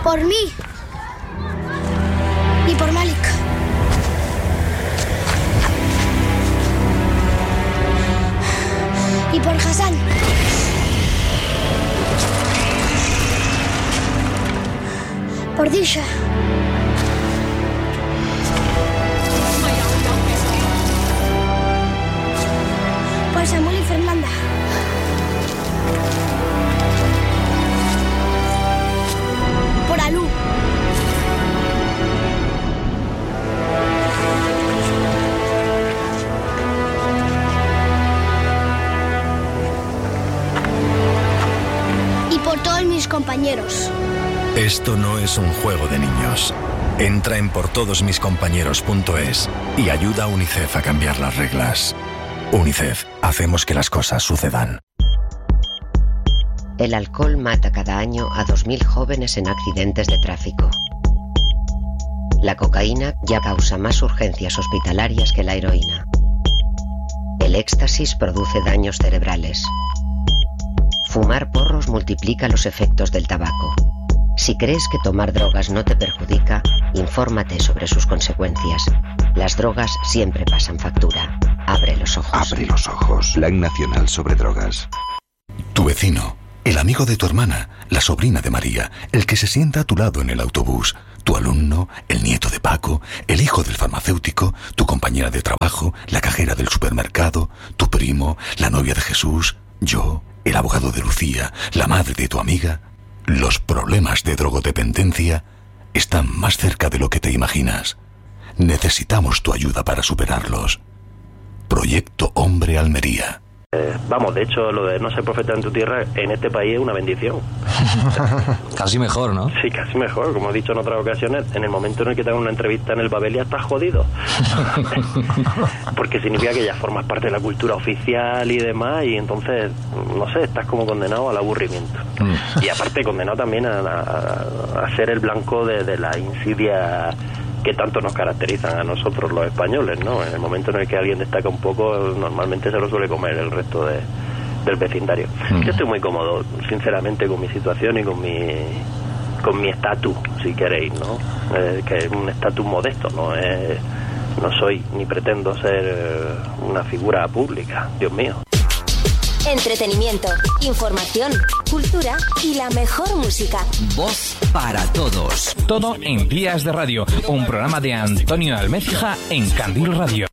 Por mí. Y por Malik. Y por Hassan. Por Disha. Por Samuel y Fernanda. Por Alú. Y por todos mis compañeros. Esto no es un juego de niños. Entra en portodosmiscompañeros.es y ayuda a UNICEF a cambiar las reglas. UNICEF, hacemos que las cosas sucedan. El alcohol mata cada año a 2.000 jóvenes en accidentes de tráfico. La cocaína ya causa más urgencias hospitalarias que la heroína. El éxtasis produce daños cerebrales. Fumar porros multiplica los efectos del tabaco. Si crees que tomar drogas no te perjudica, infórmate sobre sus consecuencias. Las drogas siempre pasan factura. Abre los ojos. Abre los ojos. Plan Nacional sobre Drogas. Tu vecino, el amigo de tu hermana, la sobrina de María, el que se sienta a tu lado en el autobús, tu alumno, el nieto de Paco, el hijo del farmacéutico, tu compañera de trabajo, la cajera del supermercado, tu primo, la novia de Jesús, yo, el abogado de Lucía, la madre de tu amiga. Los problemas de drogodependencia están más cerca de lo que te imaginas. Necesitamos tu ayuda para superarlos. Proyecto Hombre Almería. Vamos, de hecho, lo de no ser profeta en tu tierra en este país es una bendición. Casi mejor, ¿no? Sí, casi mejor. Como he dicho en otras ocasiones, en el momento en el que te hagan una entrevista en el Babelia estás jodido. Porque significa que ya formas parte de la cultura oficial y demás, y entonces, no sé, estás como condenado al aburrimiento. Y aparte condenado también a ser el blanco de la insidia que tanto nos caracterizan a nosotros los españoles, ¿no? En el momento en el que alguien destaca un poco, normalmente se lo suele comer el resto del vecindario. Yo estoy muy cómodo, sinceramente, con mi situación y con mi estatus, si queréis, ¿no? Que es un estatus modesto, no soy ni pretendo ser una figura pública, Dios mío. Entretenimiento, información, cultura y la mejor música. Voz para todos. Todo en Días de Radio, un programa de Antonio Almecija en Candil Radio.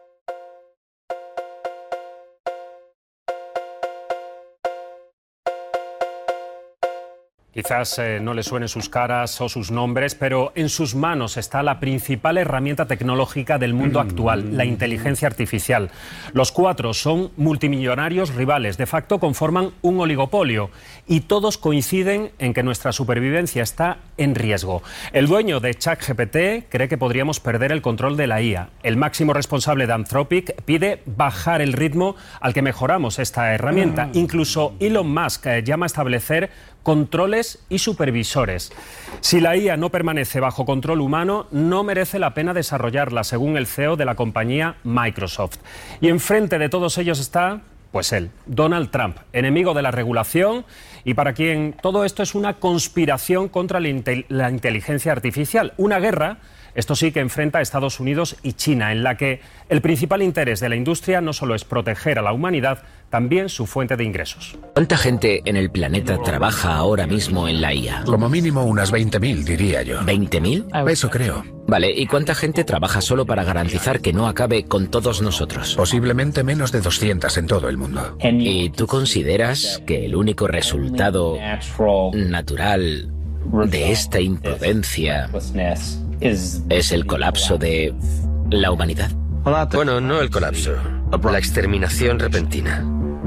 Quizás no le suenen sus caras o sus nombres, pero en sus manos está la principal herramienta tecnológica del mundo actual, la inteligencia artificial. Los cuatro son multimillonarios rivales, de facto conforman un oligopolio y todos coinciden en que nuestra supervivencia está en riesgo. El dueño de ChatGPT cree que podríamos perder el control de la IA. El máximo responsable de Anthropic pide bajar el ritmo al que mejoramos esta herramienta. Incluso Elon Musk llama a establecer controles y supervisores. Si la IA no permanece bajo control humano, no merece la pena desarrollarla, según el CEO de la compañía Microsoft. Y enfrente de todos ellos está, pues él, Donald Trump, enemigo de la regulación y para quien todo esto es una conspiración contra la inteligencia artificial, una guerra. Esto sí que enfrenta a Estados Unidos y China, en la que el principal interés de la industria no solo es proteger a la humanidad, también su fuente de ingresos. ¿Cuánta gente en el planeta trabaja ahora mismo en la IA? Como mínimo unas 20.000, diría yo. ¿20.000? Eso creo. Vale, ¿y cuánta gente trabaja solo para garantizar que no acabe con todos nosotros? Posiblemente menos de 200 en todo el mundo. ¿Y tú consideras que el único resultado natural de esta imprudencia es el colapso de la humanidad? Bueno, no el colapso, la exterminación repentina.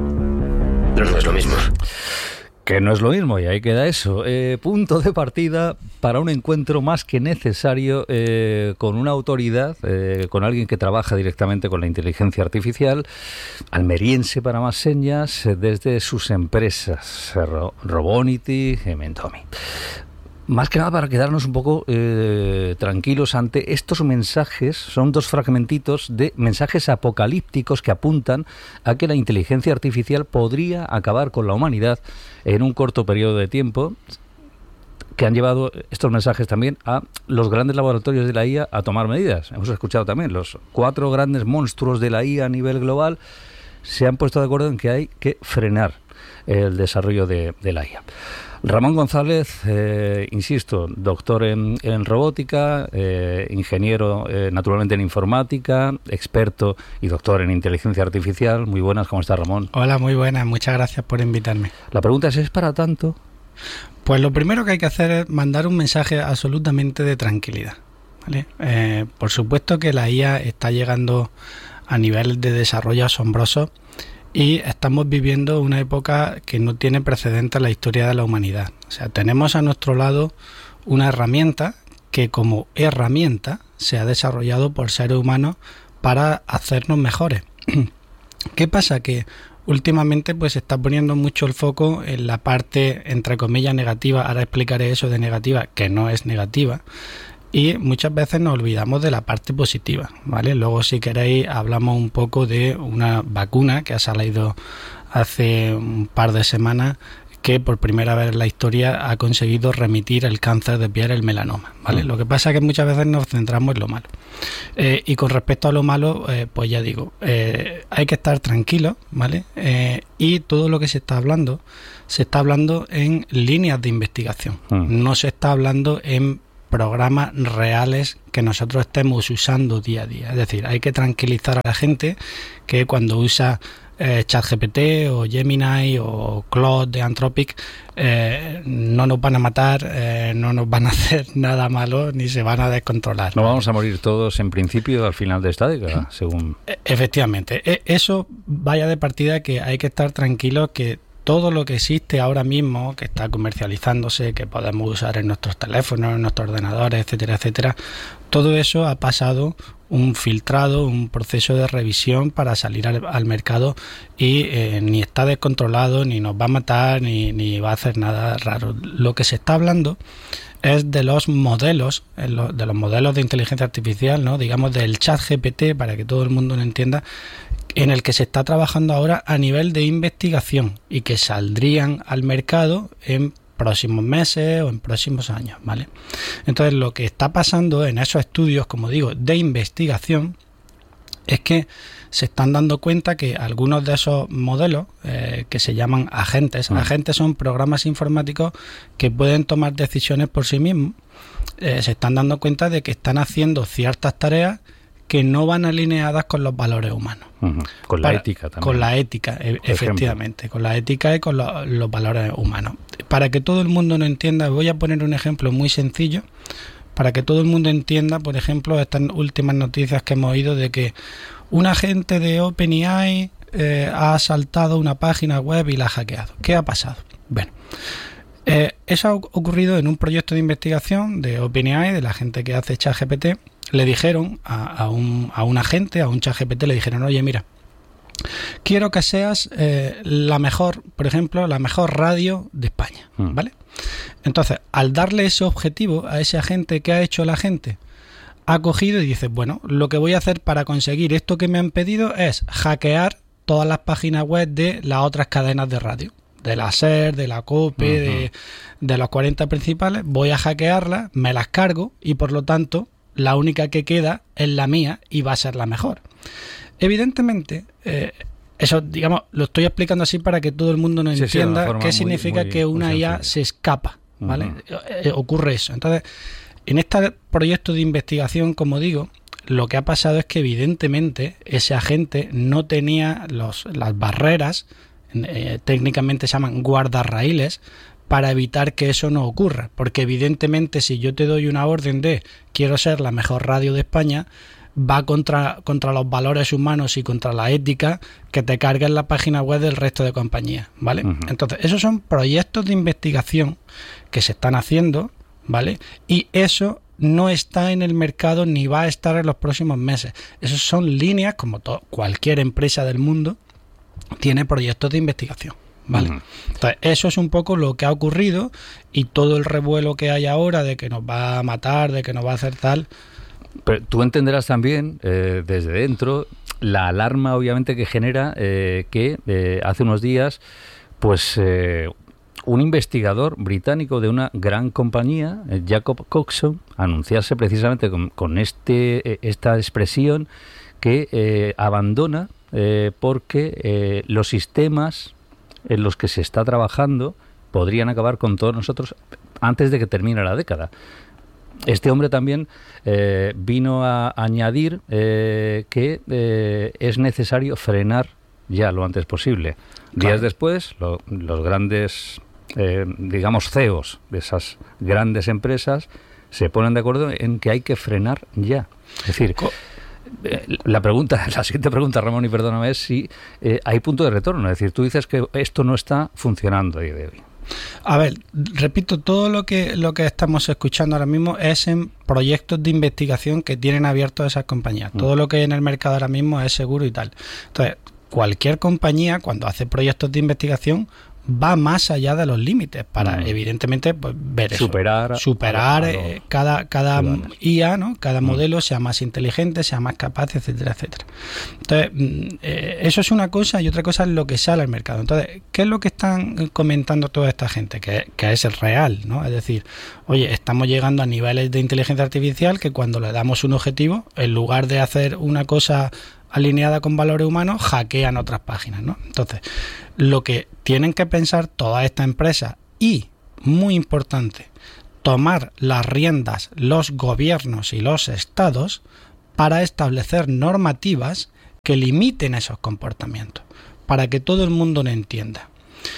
No es lo mismo. Que no es lo mismo, y ahí queda eso. Punto de partida para un encuentro más que necesario con una autoridad, con alguien que trabaja directamente con la inteligencia artificial, almeriense para más señas, desde sus empresas, Robonity, Mentomi. Más que nada para quedarnos un poco tranquilos ante estos mensajes. Son dos fragmentitos de mensajes apocalípticos que apuntan a que la inteligencia artificial podría acabar con la humanidad en un corto periodo de tiempo, que han llevado estos mensajes también a los grandes laboratorios de la IA a tomar medidas. Hemos escuchado también, los 4 grandes monstruos de la IA a nivel global se han puesto de acuerdo en que hay que frenar el desarrollo de la IA. Ramón González, insisto, doctor en robótica, ingeniero naturalmente en informática, experto y doctor en inteligencia artificial. Muy buenas, ¿cómo está, Ramón? Hola, muy buenas, muchas gracias por invitarme. La pregunta ¿es para tanto? Pues lo primero que hay que hacer es mandar un mensaje absolutamente de tranquilidad, ¿vale? Por supuesto que la IA está llegando a niveles de desarrollo asombrosos y estamos viviendo una época que no tiene precedente en la historia de la humanidad. O sea, tenemos a nuestro lado una herramienta que como herramienta se ha desarrollado por seres humanos para hacernos mejores. ¿Qué pasa? Que últimamente pues se está poniendo mucho el foco en la parte, entre comillas, negativa. Ahora explicaré eso de negativa, que no es negativa. Y muchas veces nos olvidamos de la parte positiva, ¿vale? Luego, si queréis, hablamos un poco de una vacuna que ha salido hace un par de semanas que por primera vez en la historia ha conseguido remitir el cáncer de piel, el melanoma, ¿vale? Lo que pasa es que muchas veces nos centramos en lo malo. Y con respecto a lo malo, pues ya digo, hay que estar tranquilos, ¿vale? Y todo lo que se está hablando en líneas de investigación. No se está hablando en programas reales que nosotros estemos usando día a día. Es decir, hay que tranquilizar a la gente que cuando usa ChatGPT o Gemini o Claude de Anthropic no nos van a matar, no nos van a hacer nada malo ni se van a descontrolar. No vamos a morir todos en principio al final de esta década, según... Efectivamente. Eso vaya de partida que hay que estar tranquilos que todo lo que existe ahora mismo, que está comercializándose, que podemos usar en nuestros teléfonos, en nuestros ordenadores, etcétera, etcétera, todo eso ha pasado un filtrado, un proceso de revisión para salir al mercado y ni está descontrolado, ni nos va a matar, ni va a hacer nada raro. Lo que se está hablando es de los modelos, de los modelos de inteligencia artificial, ¿no? Digamos del ChatGPT, para que todo el mundo lo entienda, en el que se está trabajando ahora a nivel de investigación y que saldrían al mercado en próximos meses o en próximos años, ¿vale? Entonces, lo que está pasando en esos estudios, como digo, de investigación, es que se están dando cuenta que algunos de esos modelos que se llaman agentes, agentes son programas informáticos que pueden tomar decisiones por sí mismos, se están dando cuenta de que están haciendo ciertas tareas que no van alineadas con los valores humanos. Con la ética también. Con la ética, efectivamente, con la ética y con los valores humanos. Para que todo el mundo lo entienda, voy a poner un ejemplo muy sencillo, para que todo el mundo entienda, por ejemplo, estas últimas noticias que hemos oído de que un agente de OpenAI ha asaltado una página web y la ha hackeado. ¿Qué ha pasado? Bueno, eso ha ocurrido en un proyecto de investigación de OpenAI, de la gente que hace ChatGPT. Le dijeron a un agente, a un ChatGPT, le dijeron, oye, mira, quiero que seas la mejor, por ejemplo, la mejor radio de España, ¿vale? Entonces, al darle ese objetivo a ese agente, ¿qué ha hecho la gente? Ha cogido y dice, bueno, lo que voy a hacer para conseguir esto que me han pedido es hackear todas las páginas web de las otras cadenas de radio, de la SER, de la COPE, de los 40 principales. Voy a hackearlas, me las cargo y por lo tanto la única que queda es la mía y va a ser la mejor. Evidentemente, eso, digamos, lo estoy explicando así para que todo el mundo nos entienda qué significa que una IA se escapa, ¿vale? Ocurre eso. Entonces, en este proyecto de investigación, como digo, lo que ha pasado es que evidentemente ese agente no tenía las barreras, técnicamente se llaman guardarraíles, para evitar que eso no ocurra, porque evidentemente si yo te doy una orden de quiero ser la mejor radio de España, va contra los valores humanos y contra la ética que te carguen la página web del resto de compañías, ¿vale? Entonces, esos son proyectos de investigación que se están haciendo, ¿vale? Y eso no está en el mercado ni va a estar en los próximos meses. Esas son líneas, como cualquier empresa del mundo tiene proyectos de investigación, ¿vale? Entonces, eso es un poco lo que ha ocurrido y todo el revuelo que hay ahora de que nos va a matar, de que nos va a hacer tal. Pero tú entenderás también, desde dentro, la alarma obviamente que genera que hace unos días, pues un investigador británico de una gran compañía, Jacob Coxon, anunciase precisamente con esta expresión que abandona porque los sistemas en los que se está trabajando podrían acabar con todos nosotros antes de que termine la década. Este hombre también vino a añadir que es necesario frenar ya lo antes posible. Claro. Días después, los grandes, digamos, CEOs de esas grandes empresas se ponen de acuerdo en que hay que frenar ya. Es decir, la siguiente pregunta, Ramón, y perdóname, es si hay punto de retorno. Es decir, tú dices que esto no está funcionando a día de hoy. A ver, repito, todo lo que estamos escuchando ahora mismo es en proyectos de investigación que tienen abiertos esas compañías. Todo lo que hay en el mercado ahora mismo es seguro y tal. Entonces, cualquier compañía, cuando hace proyectos de investigación, va más allá de los límites para, evidentemente, pues, ver superar cada IA, ¿no? Cada modelo sea más inteligente, sea más capaz, etcétera, etcétera. Entonces, eso es una cosa, y otra cosa es lo que sale al mercado. Entonces, ¿qué es lo que están comentando toda esta gente? Que es real, ¿no? Es decir, oye, estamos llegando a niveles de inteligencia artificial que cuando le damos un objetivo, en lugar de hacer una cosa alineada con valores humanos, hackean otras páginas, ¿no? Entonces, lo que tienen que pensar todas estas empresas y, muy importante, tomar las riendas los gobiernos y los estados para establecer normativas que limiten esos comportamientos, para que todo el mundo lo entienda.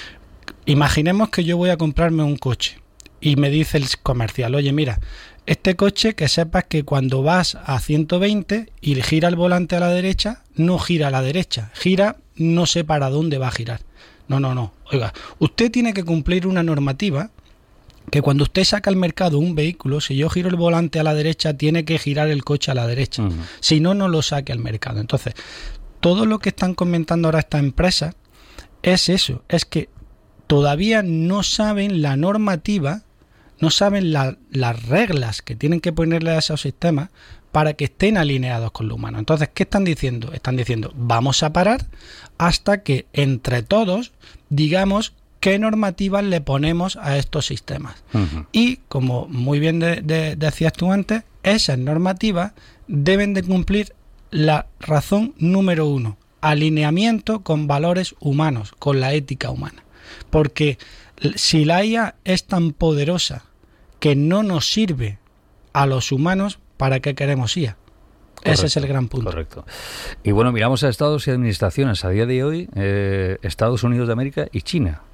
Imaginemos que yo voy a comprarme un coche y me dice el comercial, oye, mira, este coche, que sepas que cuando vas a 120 y gira el volante a la derecha, no gira a la derecha, gira no sé para dónde va a girar. No. Oiga, usted tiene que cumplir una normativa que cuando usted saca al mercado un vehículo, si yo giro el volante a la derecha, tiene que girar el coche a la derecha. Si no, no lo saque al mercado. Entonces, todo lo que están comentando ahora estas empresas es eso, es que todavía no saben la normativa, no saben las reglas que tienen que ponerle a esos sistemas para que estén alineados con lo humano. Entonces, ¿qué están diciendo? Están diciendo, vamos a parar hasta que entre todos digamos qué normativas le ponemos a estos sistemas. Y, como muy bien decías tú antes, esas normativas deben de cumplir la razón número 1, alineamiento con valores humanos, con la ética humana. Porque si la IA es tan poderosa que no nos sirve a los humanos, ¿para qué queremos IA? Correcto, ese es el gran punto. Correcto. Y bueno, miramos a estados y administraciones a día de hoy, Estados Unidos de América y China,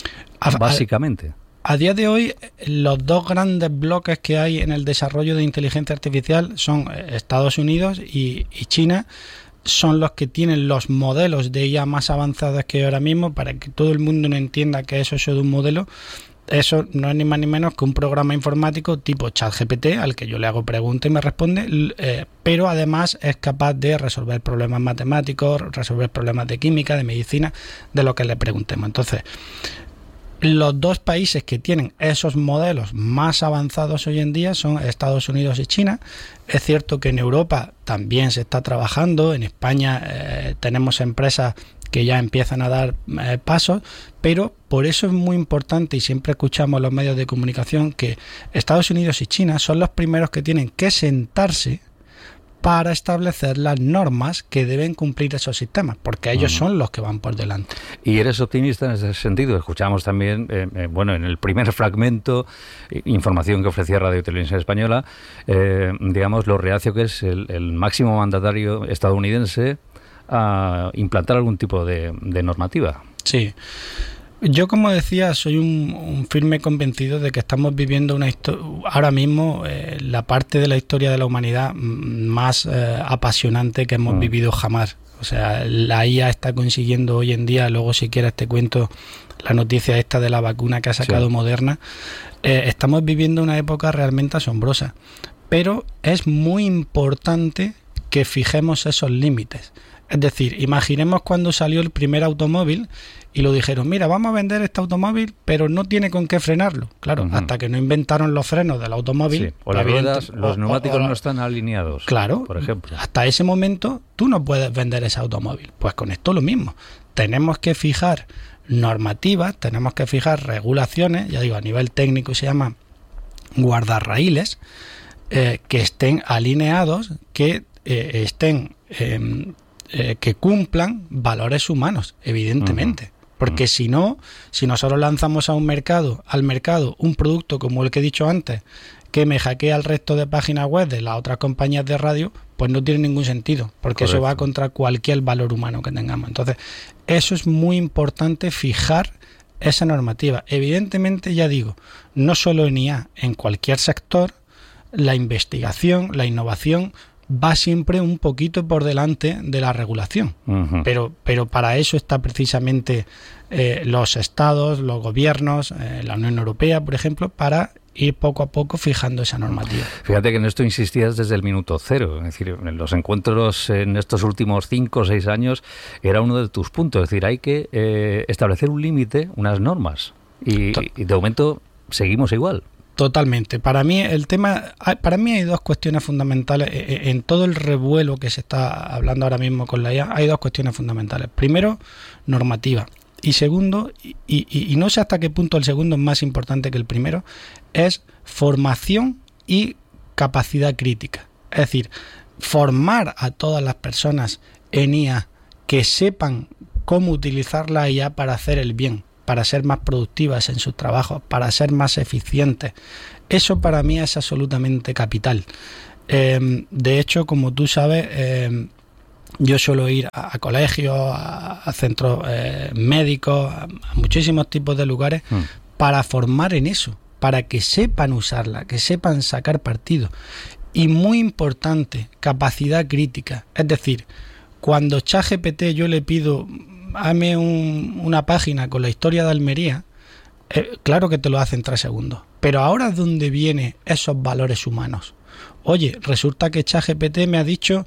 básicamente. A día de hoy, los dos grandes bloques que hay en el desarrollo de inteligencia artificial son Estados Unidos y China. Son los que tienen los modelos de IA más avanzados que ahora mismo. Para que todo el mundo no entienda que eso de un modelo, eso no es ni más ni menos que un programa informático tipo ChatGPT al que yo le hago preguntas y me responde, pero además es capaz de resolver problemas matemáticos, resolver problemas de química, de medicina, de lo que le preguntemos. Entonces, los dos países que tienen esos modelos más avanzados hoy en día son Estados Unidos y China. Es cierto que en Europa también se está trabajando, en España tenemos empresas que ya empiezan a dar pasos, pero por eso es muy importante, y siempre escuchamos en los medios de comunicación, que Estados Unidos y China son los primeros que tienen que sentarse para establecer las normas que deben cumplir esos sistemas, porque ellos son los que van por delante. ¿Y eres optimista en ese sentido? Escuchamos también, bueno, en el primer fragmento, información que ofrecía Radio y Televisión Española, digamos, lo reacio que es el máximo mandatario estadounidense a implantar algún tipo de normativa. Sí. Yo, como decía, soy un firme convencido de que estamos viviendo ahora mismo la parte de la historia de la humanidad más apasionante que hemos vivido jamás. O sea, la IA está consiguiendo hoy en día, luego si quieres te cuento la noticia esta de la vacuna que ha sacado Moderna. Estamos viviendo una época realmente asombrosa, pero es muy importante que fijemos esos límites. Es decir, imaginemos cuando salió el primer automóvil y lo dijeron, mira, vamos a vender este automóvil, pero no tiene con qué frenarlo. Claro, hasta que no inventaron los frenos del automóvil. Sí. O las ruedas, los neumáticos no están alineados. Claro, por ejemplo. Hasta ese momento tú no puedes vender ese automóvil. Pues con esto lo mismo. Tenemos que fijar normativas, tenemos que fijar regulaciones, ya digo, a nivel técnico se llama guardarraíles, que estén alineados, que estén que cumplan valores humanos, evidentemente. Porque si no, si nosotros lanzamos al mercado un producto como el que he dicho antes, que me hackea el resto de páginas web de las otras compañías de radio, pues no tiene ningún sentido, porque Correcto. Eso va contra cualquier valor humano que tengamos. Entonces, eso es muy importante, fijar esa normativa. Evidentemente, ya digo, no solo en IA, en cualquier sector, la investigación, la innovación va siempre un poquito por delante de la regulación. Pero para eso está precisamente los estados, los gobiernos, la Unión Europea, por ejemplo, para ir poco a poco fijando esa normativa. Fíjate que en esto insistías desde el minuto cero, es decir, en los encuentros en estos últimos 5 o 6 años era uno de tus puntos, es decir, hay que establecer un límite, unas normas, y de momento seguimos igual. Totalmente. Para mí hay dos cuestiones fundamentales en todo el revuelo que se está hablando ahora mismo con la IA. Hay dos cuestiones fundamentales. Primero, normativa. Y segundo, y no sé hasta qué punto el segundo es más importante que el primero, es formación y capacidad crítica. Es decir, formar a todas las personas en IA que sepan cómo utilizar la IA para hacer el bien, para ser más productivas en sus trabajos, para ser más eficientes. Eso para mí es absolutamente capital. De hecho, como tú sabes, yo suelo ir a colegios, a centros médicos, a muchísimos tipos de lugares para formar en eso, para que sepan usarla, que sepan sacar partido. Y muy importante, capacidad crítica. Es decir, cuando ChatGPT yo le pido, hazme una página con la historia de Almería, claro que te lo hace en 3 segundos. Pero ahora es donde vienen esos valores humanos. Oye, resulta que ChatGPT me ha dicho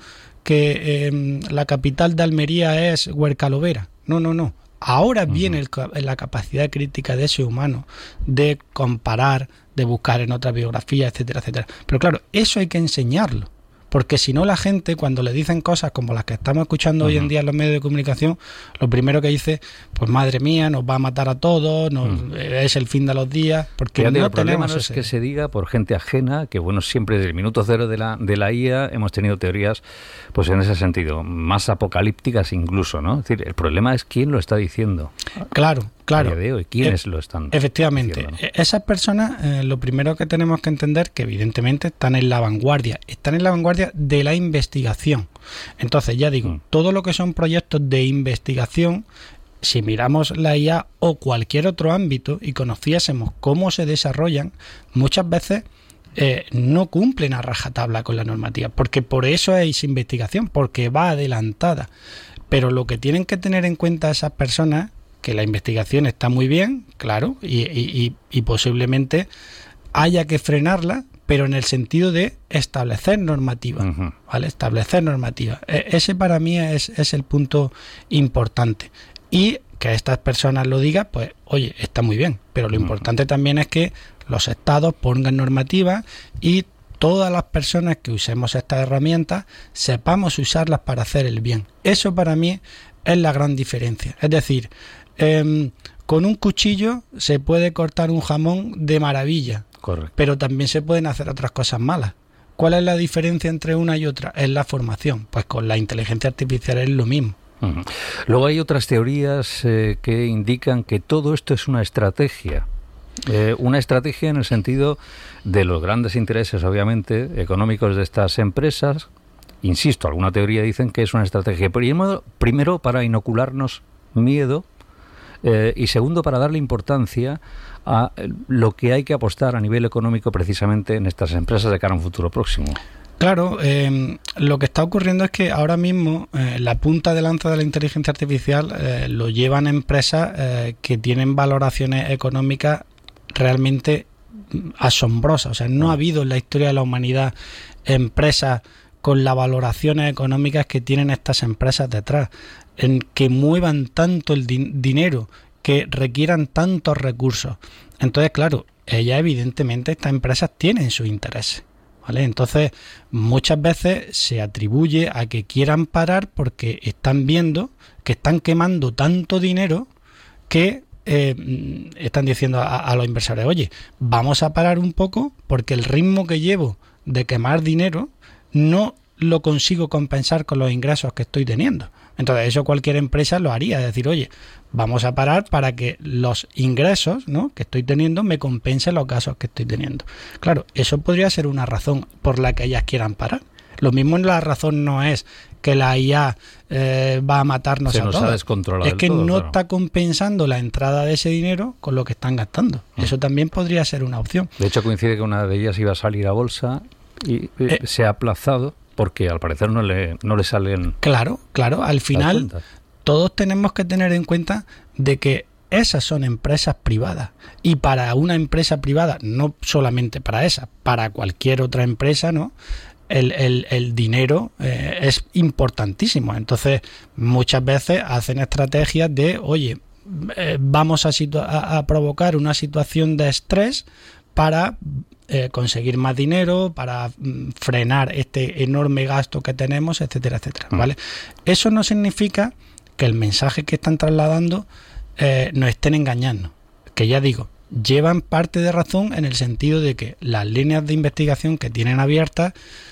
que la capital de Almería es Huercalovera. No. Ahora viene la capacidad crítica de ese humano de comparar, de buscar en otra biografía, etcétera, etcétera. Pero claro, eso hay que enseñarlo. Porque si no, la gente, cuando le dicen cosas como las que estamos escuchando hoy en día en los medios de comunicación, lo primero que dice, pues madre mía, nos va a matar a todos, es el fin de los días, porque fíjate, no el problema tenemos no es que se diga por gente ajena, que bueno, siempre desde el minuto cero de la IA hemos tenido teorías, pues en ese sentido, más apocalípticas incluso, ¿no? Es decir, el problema es quién lo está diciendo. Claro. A día de hoy, ¿quiénes lo están efectivamente diciendo, ¿no? Esas personas, lo primero que tenemos que entender que evidentemente están en la vanguardia de la investigación. Entonces, ya digo, todo lo que son proyectos de investigación, si miramos la IA o cualquier otro ámbito y conociésemos cómo se desarrollan, muchas veces no cumplen a rajatabla con la normativa, porque por eso es investigación, porque va adelantada. Pero lo que tienen que tener en cuenta esas personas, que la investigación está muy bien, claro, y posiblemente haya que frenarla, pero en el sentido de establecer normativa, ¿vale? Establecer normativa. Ese para mí es el punto importante. Y que estas personas lo digan, pues, oye, está muy bien, pero lo importante también es que los estados pongan normativa y todas las personas que usemos estas herramientas sepamos usarlas para hacer el bien. Eso para mí es la gran diferencia. Es decir, con un cuchillo se puede cortar un jamón de maravilla. Correcto. Pero también se pueden hacer otras cosas malas. ¿Cuál es la diferencia entre una y otra? Es la formación. Pues con la inteligencia artificial es lo mismo. Luego hay otras teorías que indican que todo esto es una estrategia. Una estrategia en el sentido de los grandes intereses, obviamente, económicos de estas empresas. Insisto, alguna teoría dicen que es una estrategia. Primero para inocularnos miedo, y segundo para darle importancia a lo que hay que apostar a nivel económico precisamente en estas empresas de cara a un futuro próximo. Claro, lo que está ocurriendo es que ahora mismo la punta de lanza de la inteligencia artificial lo llevan empresas que tienen valoraciones económicas realmente asombrosas. O sea, no ha habido en la historia de la humanidad empresas con las valoraciones económicas que tienen estas empresas detrás, en que muevan tanto el dinero, que requieran tantos recursos. Entonces, claro, ellas evidentemente, estas empresas tienen sus intereses, ¿vale? Entonces, muchas veces se atribuye a que quieran parar porque están viendo que están quemando tanto dinero que están diciendo a los inversores, oye, vamos a parar un poco porque el ritmo que llevo de quemar dinero no lo consigo compensar con los ingresos que estoy teniendo. Entonces eso cualquier empresa lo haría, es decir, oye, vamos a parar para que los ingresos, ¿no?, que estoy teniendo me compensen los gastos que estoy teniendo. Claro, eso podría ser una razón por la que ellas quieran parar. Lo mismo la razón no es que la IA va a matarnos a todos. Es que no está compensando la entrada de ese dinero con lo que están gastando. Eso también podría ser una opción. De hecho, coincide que una de ellas iba a salir a bolsa y se ha aplazado porque al parecer no le salen... Claro, al final todos tenemos que tener en cuenta de que esas son empresas privadas, y para una empresa privada, no solamente para esa, para cualquier otra empresa, ¿no?, el dinero es importantísimo. Entonces muchas veces hacen estrategias de, oye, vamos a provocar una situación de estrés para conseguir más dinero, para frenar este enorme gasto que tenemos, etcétera, etcétera, ¿vale? Eso no significa que el mensaje que están trasladando nos estén engañando, que ya digo, llevan parte de razón en el sentido de que las líneas de investigación que tienen abiertas,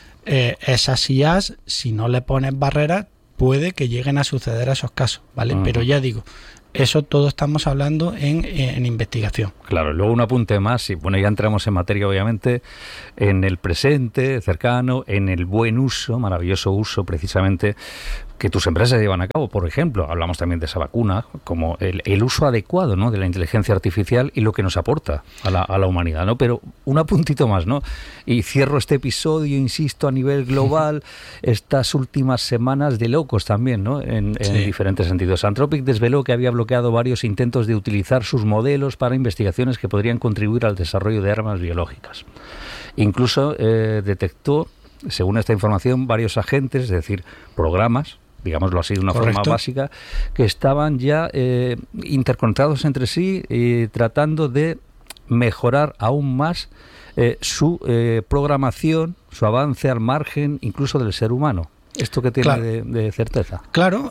esas IAs, si no le pones barreras, puede que lleguen a suceder esos casos, ¿vale? Pero ya digo, eso todo estamos hablando en investigación. Claro, luego un apunte más, y bueno, ya entramos en materia obviamente, en el presente cercano, en el buen uso, maravilloso uso precisamente que tus empresas llevan a cabo. Por ejemplo, hablamos también de esa vacuna, como el uso adecuado, ¿no?, de la inteligencia artificial y lo que nos aporta a la humanidad, ¿no? Pero un apuntito más, ¿no? Y cierro este episodio, insisto, a nivel global, estas últimas semanas de locos también, ¿no?, en diferentes sentidos. Anthropic desveló que había bloqueado varios intentos de utilizar sus modelos para investigaciones que podrían contribuir al desarrollo de armas biológicas. Incluso detectó, según esta información, varios agentes, es decir, programas, digámoslo así de una forma básica, que estaban ya interconectados entre sí, tratando de mejorar aún más su programación, su avance al margen incluso del ser humano. ¿Esto qué tiene de certeza? Claro,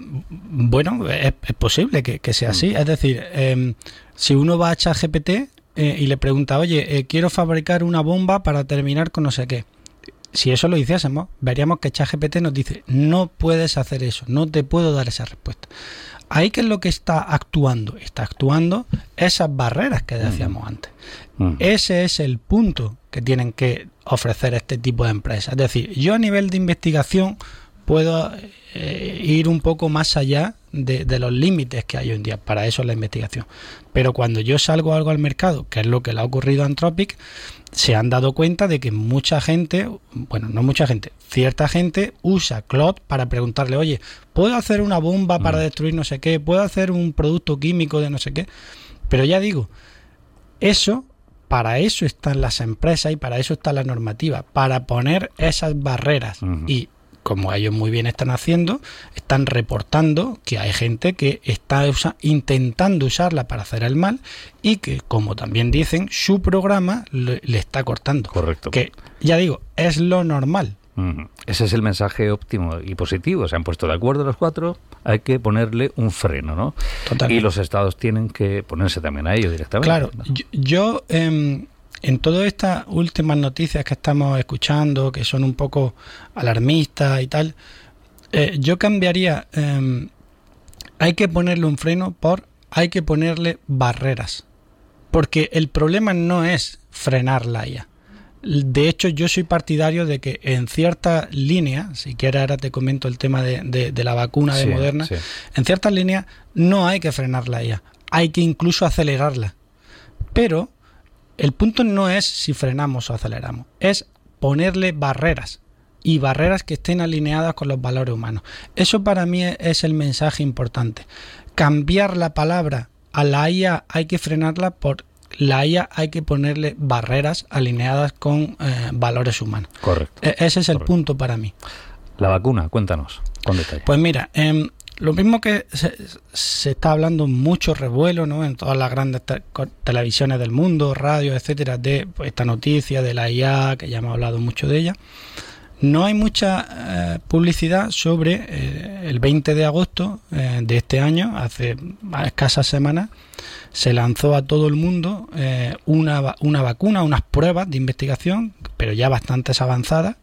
bueno, es posible que sea así. Es decir, si uno va a ChatGPT y le pregunta, oye, quiero fabricar una bomba para terminar con no sé qué. Si eso lo hiciésemos, veríamos que ChatGPT nos dice, no puedes hacer eso, no te puedo dar esa respuesta. Ahí, ¿qué es lo que está actuando? Está actuando esas barreras que decíamos antes. Ese es el punto que tienen que ofrecer este tipo de empresas. Es decir, yo a nivel de investigación puedo ir un poco más allá de los límites que hay hoy en día. Para eso es la investigación. Pero cuando yo salgo algo al mercado, que es lo que le ha ocurrido a Anthropic, se han dado cuenta de que mucha gente, bueno, no mucha gente, cierta gente usa Claude para preguntarle, oye, ¿puedo hacer una bomba para destruir no sé qué? ¿Puedo hacer un producto químico de no sé qué? Pero ya digo, para eso están las empresas y para eso está la normativa, para poner esas barreras. Y como ellos muy bien están haciendo, están reportando que hay gente que está intentando usarla para hacer el mal y que, como también dicen, su programa le está cortando. Correcto. Que, ya digo, es lo normal. Ese es el mensaje óptimo y positivo. Se han puesto de acuerdo los cuatro, hay que ponerle un freno, ¿no? Totalmente. Y los estados tienen que ponerse también a ello directamente. Claro, ¿no? Yo en todas estas últimas noticias que estamos escuchando, que son un poco alarmistas y tal, yo cambiaría, hay que ponerle un freno por hay que ponerle barreras. Porque el problema no es frenar la IA. De hecho, yo soy partidario de que en ciertas líneas, si quieres ahora te comento el tema de la vacuna de Moderna, en ciertas líneas no hay que frenar la IA, hay que incluso acelerarla. Pero el punto no es si frenamos o aceleramos, es ponerle barreras y barreras que estén alineadas con los valores humanos. Eso para mí es el mensaje importante. Cambiar la palabra a la IA hay que frenarla, por la IA hay que ponerle barreras alineadas con valores humanos. Correcto. Ese es el punto para mí. La vacuna, cuéntanos con detalle. Pues mira, lo mismo que se está hablando mucho revuelo, ¿no?, en todas las grandes televisiones del mundo, radio, etcétera, de esta noticia de la IA, que ya hemos hablado mucho de ella. No hay mucha publicidad sobre el 20 de agosto de este año, hace escasas semanas, se lanzó a todo el mundo una vacuna, unas pruebas de investigación, pero ya bastante avanzadas,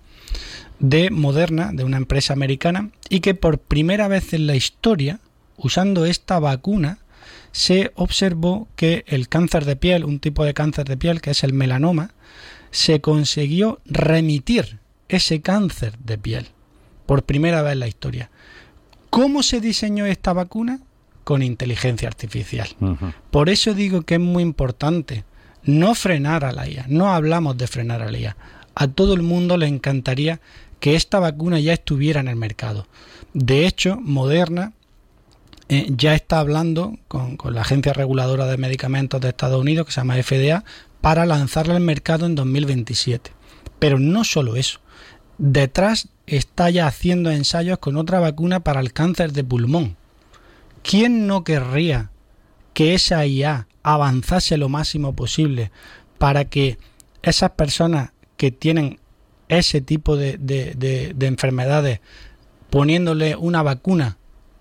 de Moderna, de una empresa americana, y que por primera vez en la historia, usando esta vacuna, se observó que el cáncer de piel, un tipo de cáncer de piel que es el melanoma, se consiguió remitir ese cáncer de piel por primera vez en la historia. ¿Cómo se diseñó esta vacuna? Con inteligencia artificial. Por eso digo que es muy importante no frenar a la IA. No hablamos de frenar a la IA. A todo el mundo le encantaría que esta vacuna ya estuviera en el mercado. De hecho, Moderna ya está hablando con la Agencia Reguladora de Medicamentos de Estados Unidos, que se llama FDA, para lanzarla al mercado en 2027. Pero no solo eso. Detrás está ya haciendo ensayos con otra vacuna para el cáncer de pulmón. ¿Quién no querría que esa IA avanzase lo máximo posible para que esas personas que tienen ese tipo de enfermedades, poniéndole una vacuna,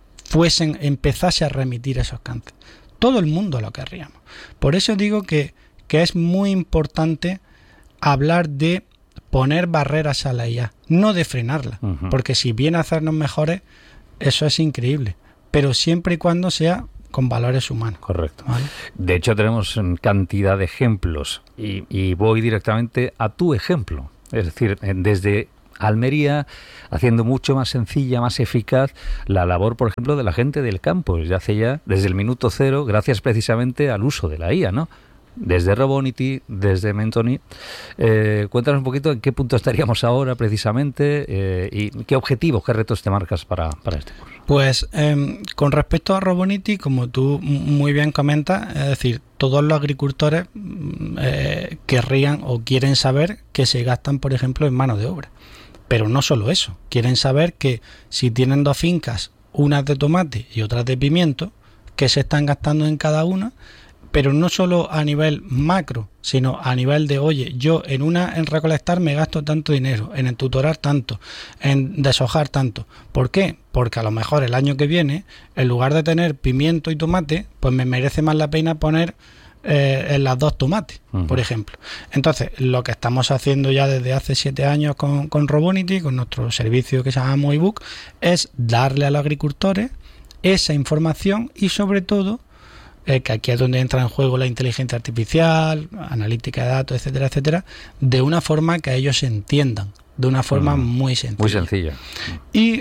empezase a remitir esos cánceres? Todo el mundo lo querríamos. Por eso digo que es muy importante hablar de poner barreras a la IA, no de frenarla, porque si viene a hacernos mejores, eso es increíble, pero siempre y cuando sea con valores humanos. Correcto. ¿Vale? De hecho, tenemos cantidad de ejemplos y voy directamente a tu ejemplo. Es decir, desde Almería, haciendo mucho más sencilla, más eficaz la labor, por ejemplo, de la gente del campo, desde el minuto cero, gracias precisamente al uso de la IA, ¿no? Desde Robonity, desde Mentoni. Cuéntanos un poquito en qué punto estaríamos ahora precisamente y qué objetivos, qué retos te marcas para este curso. Pues con respecto a Robonity, como tú muy bien comentas, es decir, todos los agricultores querrían o quieren saber que se gastan, por ejemplo, en mano de obra. Pero no solo eso, quieren saber que si tienen 2 fincas, unas de tomate y otras de pimiento, que se están gastando en cada una, pero no solo a nivel macro, sino a nivel de, oye, yo en recolectar me gasto tanto dinero, en entutorar tanto, en deshojar tanto. ¿Por qué? Porque a lo mejor el año que viene, en lugar de tener pimiento y tomate, pues me merece más la pena poner en las 2 tomates, por ejemplo. Entonces, lo que estamos haciendo ya desde hace 7 años con Robonity, con nuestro servicio que se llama MoiBook, es darle a los agricultores esa información y sobre todo, que aquí es donde entra en juego la inteligencia artificial, analítica de datos, etcétera, etcétera, de una forma que ellos entiendan, de una forma muy sencilla. Muy sencilla. Y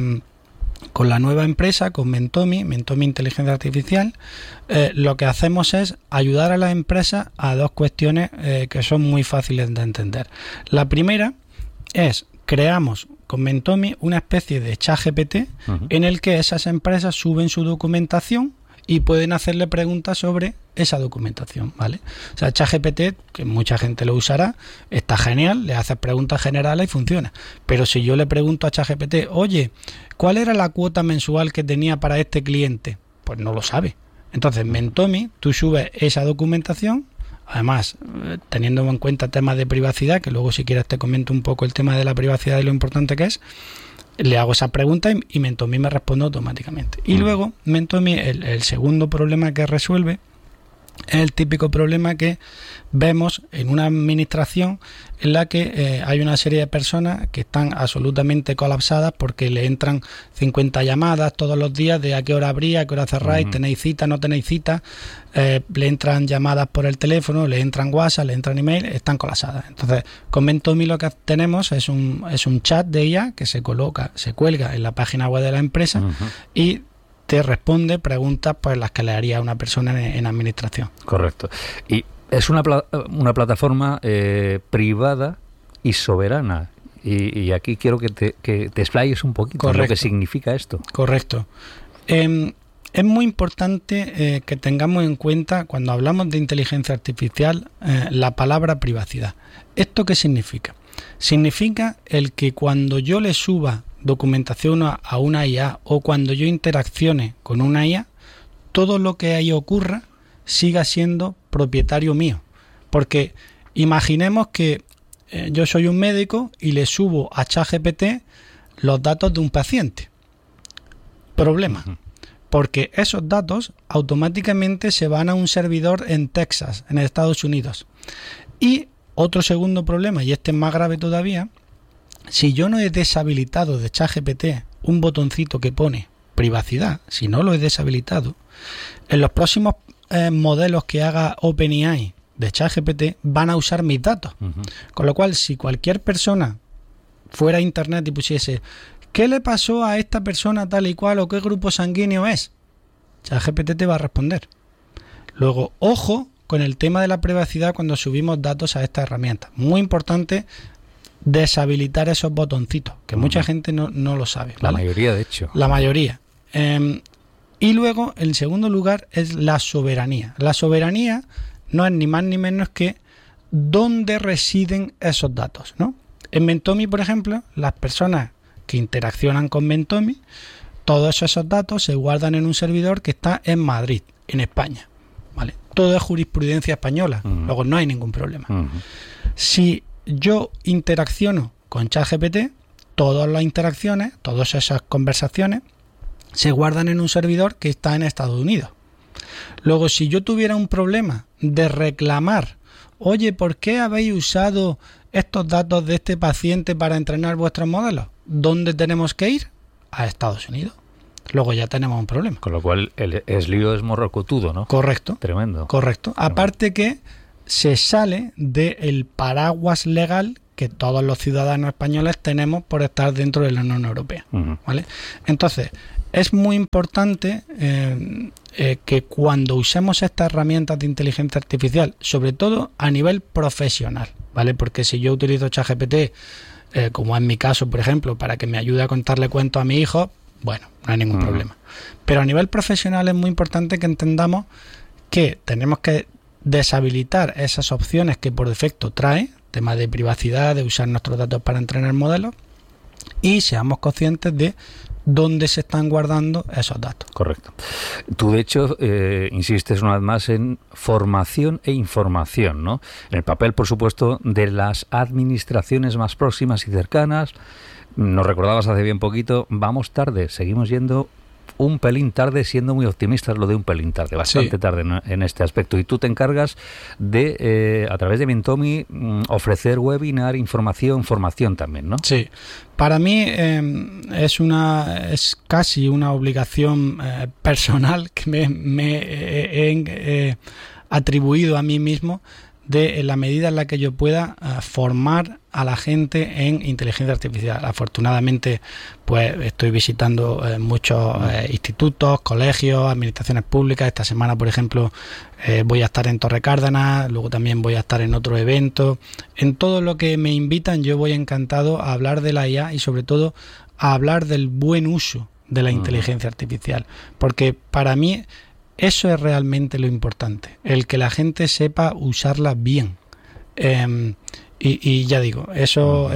con la nueva empresa, con Mentomi Inteligencia Artificial, lo que hacemos es ayudar a las empresas a 2 cuestiones que son muy fáciles de entender. La primera es, creamos con Mentomi una especie de ChatGPT en el que esas empresas suben su documentación y pueden hacerle preguntas sobre esa documentación, ¿vale? O sea, ChatGPT, que mucha gente lo usará, está genial, le haces preguntas generales y funciona. Pero si yo le pregunto a ChatGPT, oye, ¿cuál era la cuota mensual que tenía para este cliente? Pues no lo sabe. Entonces, Mentomi, tú subes esa documentación, además, teniendo en cuenta temas de privacidad, que luego si quieres te comento un poco el tema de la privacidad y lo importante que es, le hago esa pregunta y Mentomi me responde automáticamente. Y luego, Mentomi, el segundo problema que resuelve es el típico problema que vemos en una administración en la que hay una serie de personas que están absolutamente colapsadas porque le entran 50 llamadas todos los días de a qué hora abría, a qué hora cerráis, tenéis cita, no tenéis cita, le entran llamadas por el teléfono, le entran WhatsApp, le entran email, están colapsadas. Entonces, con Mentomi lo que tenemos es un chat de IA que se cuelga en la página web de la empresa y te responde preguntas pues las que le haría a una persona en administración. Correcto. Y es una plataforma privada y soberana. Y aquí quiero que te explayes un poquito lo que significa esto. Correcto. Es muy importante que tengamos en cuenta, cuando hablamos de inteligencia artificial, la palabra privacidad. ¿Esto qué significa? Significa el que cuando yo le suba documentación a una IA o cuando yo interaccione con una IA, todo lo que ahí ocurra siga siendo propietario mío. Porque imaginemos que yo soy un médico y le subo a ChatGPT los datos de un paciente. Problema. Porque esos datos automáticamente se van a un servidor en Texas, en Estados Unidos. Y otro segundo problema, y este es más grave todavía, si yo no he deshabilitado de ChatGPT un botoncito que pone privacidad, si no lo he deshabilitado, en los próximos modelos que haga OpenAI de ChatGPT van a usar mis datos. Con lo cual, si cualquier persona fuera a internet y pusiese ¿qué le pasó a esta persona tal y cual o qué grupo sanguíneo es? ChatGPT te va a responder. Luego, ojo con el tema de la privacidad cuando subimos datos a esta herramienta. Muy importante deshabilitar esos botoncitos, que mucha gente no lo sabe, ¿vale? La mayoría, de hecho. La mayoría. Y luego, en segundo lugar, es la soberanía. La soberanía no es ni más ni menos que dónde residen esos datos, ¿no? En Mentomi, por ejemplo, las personas que interaccionan con Mentomi, todos esos datos se guardan en un servidor que está en Madrid, en España, ¿vale? Todo es jurisprudencia española, luego no hay ningún problema. Si yo interacciono con ChatGPT, todas las interacciones, todas esas conversaciones, se guardan en un servidor que está en Estados Unidos. Luego, si yo tuviera un problema de reclamar, oye, ¿por qué habéis usado estos datos de este paciente para entrenar vuestros modelos? ¿Dónde tenemos que ir? A Estados Unidos. Luego ya tenemos un problema. Con lo cual el lío es morrocotudo, ¿no? Correcto. Tremendo. Correcto. Aparte que se sale del paraguas legal que todos los ciudadanos españoles tenemos por estar dentro de la Unión Europea, ¿vale? Entonces, es muy importante que cuando usemos estas herramientas de inteligencia artificial, sobre todo a nivel profesional, ¿vale? Porque si yo utilizo ChatGPT, como en mi caso, por ejemplo, para que me ayude a contarle cuentos a mi hijo, bueno, no hay ningún problema. Pero a nivel profesional es muy importante que entendamos que tenemos que deshabilitar esas opciones que por defecto trae, tema de privacidad, de usar nuestros datos para entrenar modelos, y seamos conscientes de dónde se están guardando esos datos. Correcto. Tú, de hecho, insistes una vez más en formación e información, ¿no? En el papel, por supuesto, de las administraciones más próximas y cercanas. Nos recordabas hace bien poquito, vamos tarde, seguimos yendo un pelín tarde, siendo muy optimistas lo de un pelín tarde, bastante tarde en este aspecto. Y tú te encargas de, a través de Mentomi, ofrecer webinar, formación también, ¿no? Sí. Para mí es casi una obligación personal que me he atribuido a mí mismo, de en la medida en la que yo pueda formar a la gente en inteligencia artificial. Afortunadamente, pues estoy visitando muchos institutos, colegios, administraciones públicas. Esta semana, por ejemplo, voy a estar en Torre Cárdenas, luego también voy a estar en otro evento. En todo lo que me invitan, yo voy encantado a hablar de la IA y sobre todo a hablar del buen uso de la inteligencia artificial, porque para mí eso es realmente lo importante, el que la gente sepa usarla bien. Y ya digo, eso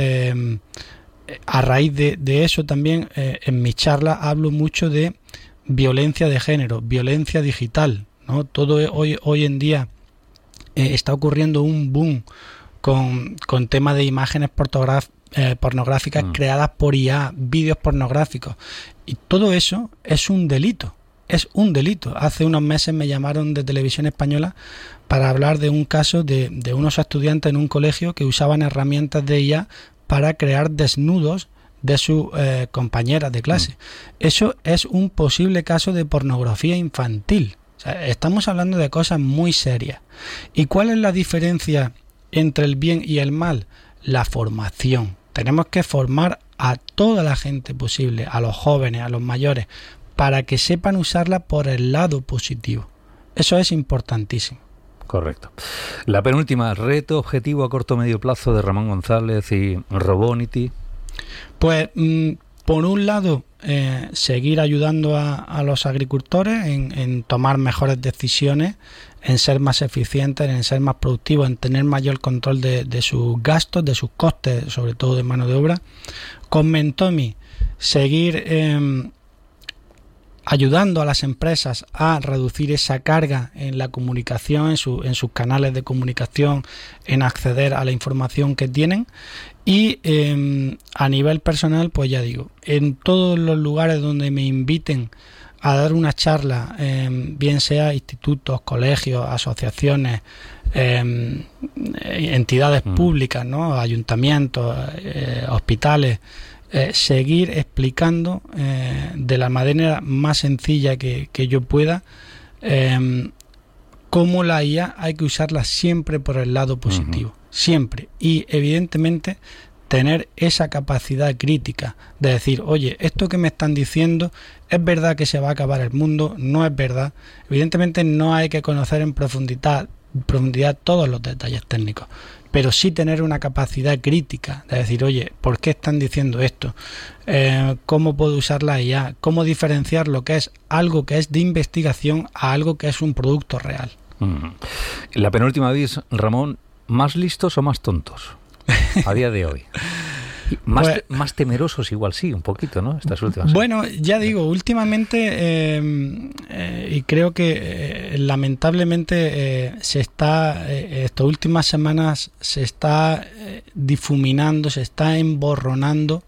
a raíz de eso también en mis charlas hablo mucho de violencia de género, violencia digital, ¿no? Todo hoy en día está ocurriendo un boom con tema de imágenes pornográficas creadas por IA, vídeos pornográficos, y todo eso es un delito. Es un delito. Hace unos meses me llamaron de Televisión Española para hablar de un caso de unos estudiantes en un colegio que usaban herramientas de IA para crear desnudos de sus compañeras de clase. Eso es un posible caso de pornografía infantil. O sea, estamos hablando de cosas muy serias. ¿Y cuál es la diferencia entre el bien y el mal? La formación. Tenemos que formar a toda la gente posible, a los jóvenes, a los mayores, para que sepan usarla por el lado positivo. Eso es importantísimo. Correcto. La penúltima, reto objetivo a corto o medio plazo de Ramón González y Robonity. Pues, por un lado, seguir ayudando a los agricultores en tomar mejores decisiones, en ser más eficientes, en ser más productivos, en tener mayor control de sus gastos, de sus costes, sobre todo de mano de obra. Con Mentomi, seguir ayudando a las empresas a reducir esa carga en la comunicación, en sus canales de comunicación, en acceder a la información que tienen. Y a nivel personal, pues ya digo, en todos los lugares donde me inviten a dar una charla, bien sea institutos, colegios, asociaciones, entidades públicas, ¿no? Ayuntamientos, hospitales, seguir explicando de la manera más sencilla que yo pueda cómo la IA hay que usarla siempre por el lado positivo, siempre, y evidentemente tener esa capacidad crítica de decir, oye, esto que me están diciendo, ¿es verdad que se va a acabar el mundo? No es verdad. Evidentemente no hay que conocer en profundidad todos los detalles técnicos, pero sí tener una capacidad crítica de decir, oye, ¿por qué están diciendo esto? ¿Cómo puedo usar la IA? ¿Cómo diferenciar lo que es algo que es de investigación a algo que es un producto real? La penúltima vez, Ramón, ¿más listos o más tontos a día de hoy? Más temerosos igual sí, un poquito, ¿no? Estas últimas. Bueno, ya digo, últimamente y creo que lamentablemente estas últimas semanas se está difuminando, se está emborronando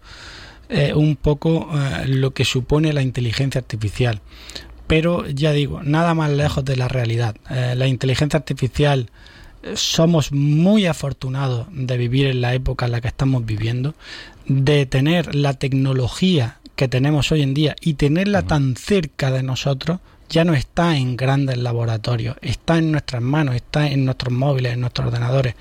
un poco lo que supone la inteligencia artificial. Pero ya digo, nada más lejos de la realidad. La inteligencia artificial, somos muy afortunados de vivir en la época en la que estamos viviendo, de tener la tecnología que tenemos hoy en día y tenerla tan cerca de nosotros. Ya no está en grandes laboratorios, está en nuestras manos, está en nuestros móviles, en nuestros ordenadores,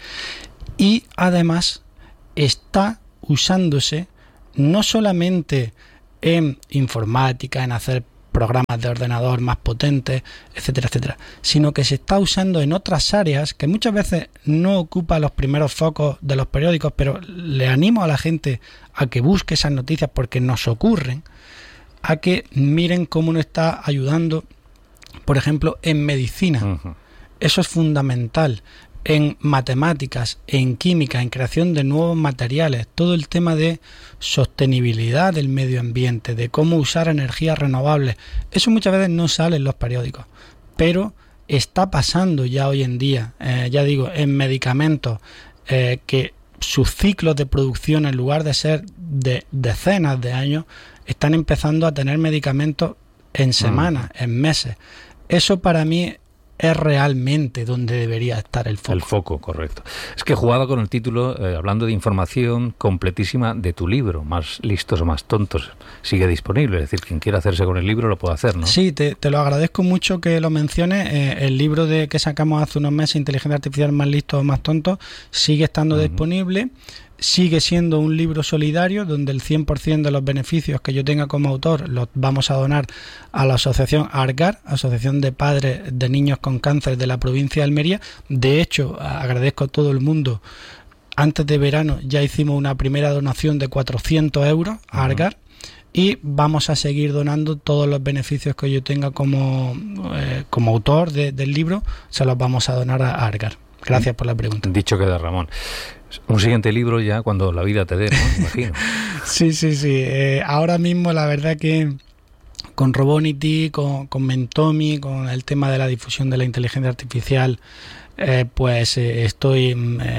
y además está usándose no solamente en informática, en hacer programas de ordenador más potentes, etcétera, etcétera, sino que se está usando en otras áreas que muchas veces no ocupa los primeros focos de los periódicos, pero le animo a la gente a que busque esas noticias porque nos ocurren, a que miren cómo nos está ayudando, por ejemplo, en medicina. Eso es fundamental. En matemáticas, en química, en creación de nuevos materiales, todo el tema de sostenibilidad del medio ambiente, de cómo usar energías renovables, eso muchas veces no sale en los periódicos, pero está pasando ya hoy en día, ya digo, en medicamentos, que sus ciclos de producción, en lugar de ser de decenas de años, están empezando a tener medicamentos en semanas, en meses. Eso para mí es realmente donde debería estar el foco. El foco, correcto. Es que jugaba con el título, hablando de información completísima de tu libro, Más listos o más tontos. Sigue disponible, es decir, quien quiera hacerse con el libro lo puede hacer, ¿no? Sí, te lo agradezco mucho que lo menciones. El libro que sacamos hace unos meses, Inteligencia Artificial, Más listos o más tontos, sigue estando disponible. Sigue siendo un libro solidario donde el 100% de los beneficios que yo tenga como autor los vamos a donar a la asociación ARGAR, Asociación de Padres de Niños con Cáncer de la provincia de Almería. De hecho, agradezco a todo el mundo. Antes de verano ya hicimos una primera donación de 400 euros a ARGAR y vamos a seguir donando todos los beneficios que yo tenga como autor del libro, se los vamos a donar a ARGAR. Gracias por la pregunta. Dicho queda, Ramón. Un siguiente libro ya cuando la vida te dé, ¿no? Imagino. Sí. Ahora mismo la verdad que con Robonity, con Mentomi, con el tema de la difusión de la inteligencia artificial, pues estoy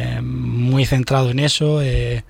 muy centrado en eso,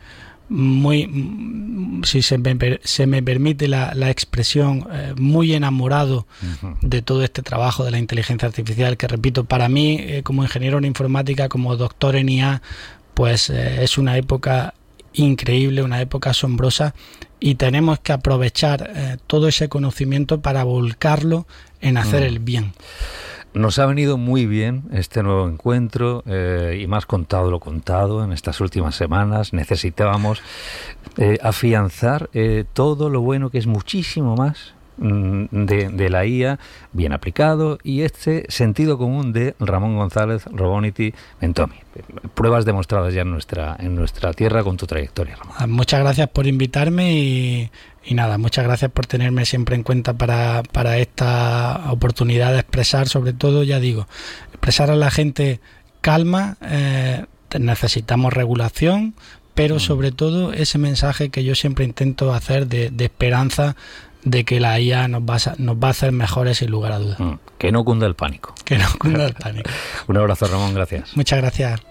si se me permite la expresión, muy enamorado de todo este trabajo de la inteligencia artificial, que repito, para mí como ingeniero en informática, como doctor en IA, pues es una época increíble, una época asombrosa, y tenemos que aprovechar todo ese conocimiento para volcarlo en hacer el bien. Nos ha venido muy bien este nuevo encuentro y me has contado lo contado en estas últimas semanas. Necesitábamos afianzar todo lo bueno, que es muchísimo más de la IA bien aplicado, y este sentido común de Ramón González, Robonity, Mentomi. Pruebas demostradas ya en nuestra tierra con tu trayectoria, Ramón. Muchas gracias por invitarme y nada, muchas gracias por tenerme siempre en cuenta para esta oportunidad de expresar, sobre todo, ya digo, expresar a la gente calma. Necesitamos regulación, pero sobre todo ese mensaje que yo siempre intento hacer de esperanza, de que la IA nos va a hacer mejores sin lugar a dudas. Que no cunda el pánico. Que no cunda el pánico. Un abrazo, Ramón, gracias. Muchas gracias.